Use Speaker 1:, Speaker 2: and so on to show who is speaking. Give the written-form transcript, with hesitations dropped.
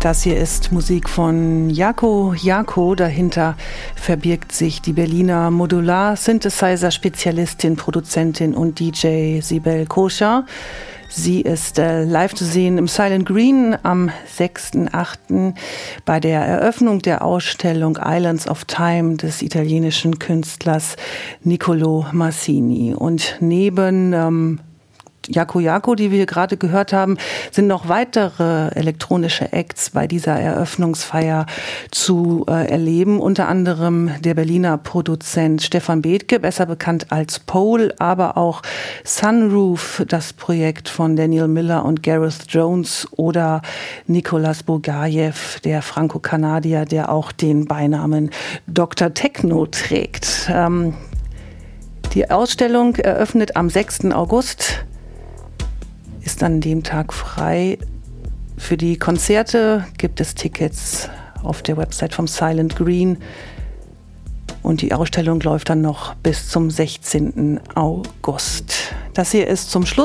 Speaker 1: Das hier ist Musik von Jaco Jaco. Dahinter verbirgt sich die Berliner Modular-Synthesizer-Spezialistin, Produzentin und DJ Sibel Koscher. Sie ist live zu sehen im Silent Green am 6.8. bei der Eröffnung der Ausstellung Islands of Time des italienischen Künstlers Niccolò Massini. Und neben Jaco Jaco, die wir gerade gehört haben, sind noch weitere elektronische Acts bei dieser Eröffnungsfeier zu erleben. Unter anderem der Berliner Produzent Stefan Bethke, besser bekannt als Pole, aber auch Sunroof, das Projekt von Daniel Miller und Gareth Jones, oder Nicolas Bogajew, der Franco-Kanadier, der auch den Beinamen Dr. Techno trägt. Die Ausstellung eröffnet am 6. August. Ist an dem Tag frei. Für die Konzerte gibt es Tickets auf der Website vom Silent Green. Und die Ausstellung läuft dann noch bis zum 16. August. Das hier ist zum Schluss